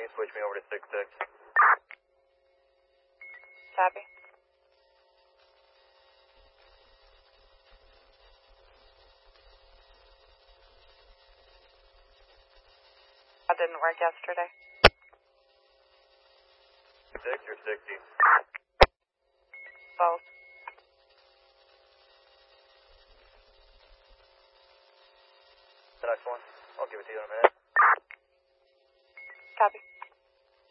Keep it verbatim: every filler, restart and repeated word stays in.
you switch me over to six six? Copy. That didn't work yesterday. Six or sixty? Both. The next one. I'll give it to you in a minute. Copy.